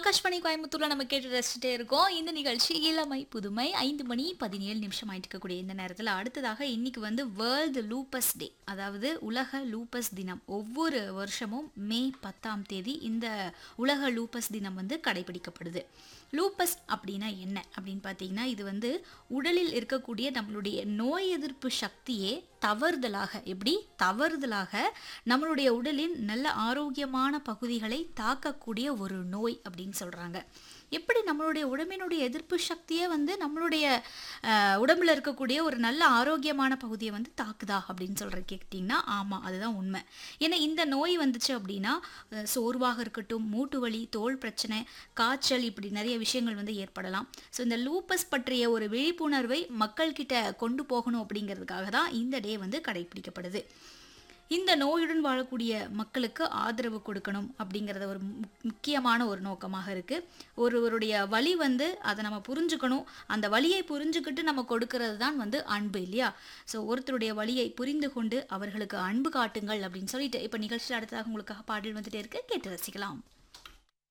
ஆகாஷ்வாணி கோயம்புத்தூர்ல நம்ம கேட்டு ரசிச்சுட்டே இருக்கோம். இந்த நிகழ்ச்சி இளமை புதுமை 5 மணி 17 நிமிஷம் ஆயிட்டு இருக்கக்கூடிய இந்த நேரத்துல அடுத்ததாக இன்னைக்கு வந்து வேர்ல்டு லூப்பஸ் டே, அதாவது உலக லூப்பஸ் தினம். ஒவ்வொரு வருஷமும் மே 10ஆம் தேதி இந்த உலக லூப்பஸ் தினம் வந்து கடைபிடிக்கப்படுது. லூப்பஸ் அப்படின்னா என்ன அப்படின்னு பார்த்தீங்கன்னா, இது வந்து உடலில் இருக்கக்கூடிய நம்மளுடைய நோய் எதிர்ப்பு சக்தியே தவறுதலாக நம்மளுடைய உடலின் நல்ல ஆரோக்கியமான பகுதிகளை தாக்கக்கூடிய ஒரு நோய் அப்படின்னு சொல்றாங்க. எப்படி நம்மளுடைய உடம்பினுடைய எதிர்ப்பு சக்தியே வந்து நம்மளுடைய உடம்புல இருக்கக்கூடிய ஒரு நல்ல ஆரோக்கியமான பகுதியை வந்து தாக்குதா அப்படின்னு சொல்ற கேட்டிங்கன்னா, ஆமா, அதுதான் உண்மை. ஏன்னா இந்த நோய் வந்துச்சு அப்படின்னா சோர்வாக இருக்கட்டும், மூட்டு வலி, தோல் பிரச்சனை, காய்ச்சல், இப்படி நிறைய விஷயங்கள் வந்து ஏற்படலாம். ஸோ இந்த லூப்பஸ் பற்றிய ஒரு விழிப்புணர்வை மக்கள்கிட்ட கொண்டு போகணும் அப்படிங்கிறதுக்காக தான் இந்த டே வந்து கடைபிடிக்கப்படுது. இந்த நோயுடன் வாழக்கூடிய மக்களுக்கு ஆதரவு கொடுக்கணும் அப்படிங்கிறத ஒரு முக்கியமான ஒரு நோக்கமாக இருக்குது. ஒருவருடைய வலி வந்து அதை நம்ம புரிஞ்சுக்கணும். அந்த வலியை புரிஞ்சுக்கிட்டு நம்ம கொடுக்கறது தான் வந்து அன்பு, இல்லையா? ஸோ ஒருத்தருடைய வலியை புரிந்து கொண்டு அவர்களுக்கு அன்பு காட்டுங்கள் அப்படின்னு சொல்லிட்டு இப்போ நிகழ்ச்சியில் அடுத்ததாக உங்களுக்காக பாடல் வந்துட்டே இருக்கு, கேட்டு ரசிக்கலாம்.